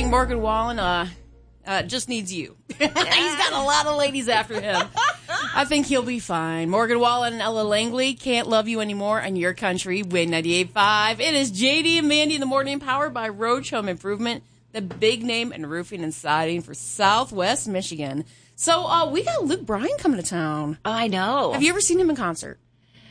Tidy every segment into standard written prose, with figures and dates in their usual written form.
think Morgan Wallen just needs you. He's got a lot of ladies after him. I think he'll be fine. Morgan Wallen and Ella Langley, Can't Love You Anymore on Your Country, Win 98.5. It is JD and Mandy in the morning, powered by Roach Home Improvement, the big name in roofing and siding for Southwest Michigan. So we got Luke Bryan coming to town. Oh, I know. Have you ever seen him in concert?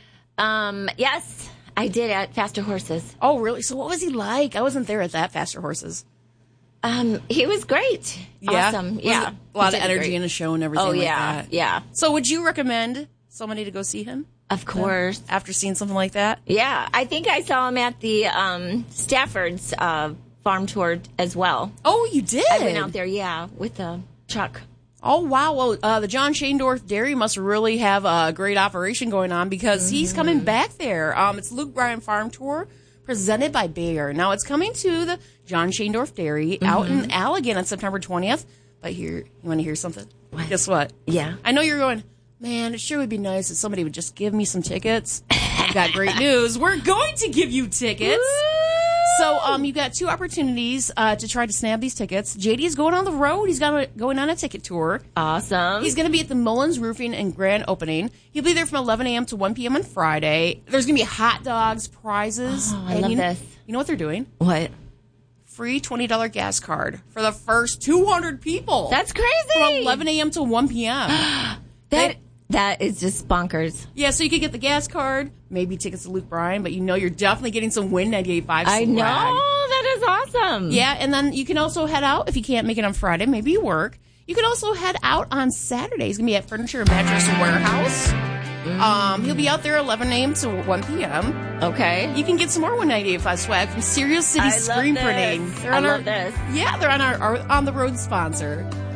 Yes, I did at Faster Horses. Oh, really? So what was he like? I wasn't there at that Faster Horses. He was great. Yeah? Awesome. Yeah. A lot of energy in the show and everything like that. Yeah. So would you recommend somebody to go see him? Of course. After seeing something like that? Yeah. I think I saw him at the Stafford's farm tour as well. Oh, you did? I went out there, with a truck. Oh, wow. Well, the John Shaindorf Dairy must really have a great operation going on because he's coming back there. It's Luke Bryan Farm Tour presented by Bayer. Now, it's coming to the John Shaindorf Dairy out in Allegan on September 20th. But here, you want to hear something? What? Guess what? Yeah. I know you're going, man, it sure would be nice if somebody would just give me some tickets. I've got great news. We're going to give you tickets. So you got two opportunities to try to snab these tickets. JD is going on the road. He's going on a ticket tour. Awesome. He's going to be at the Mullins Roofing and Grand Opening. He'll be there from 11 a.m. to 1 p.m. on Friday. There's going to be hot dogs, prizes. Oh, I love this. You know what they're doing? What? Free $20 gas card for the first 200 people. That's crazy. From 11 a.m. to 1 p.m. That is just bonkers. Yeah, so you could get the gas card, maybe tickets to Luke Bryan, but you know you're definitely getting some Win 98.5 swag. I know. That is awesome. Yeah, and then you can also head out if you can't make it on Friday. Maybe you work. You can also head out on Saturday. He's going to be at Furniture and Mattress Warehouse. He'll be out there 11 a.m. to 1 p.m. Okay. You can get some more Win 98.5 swag from Serial City Screen Printing. I love this. Yeah, they're on our on the road sponsor.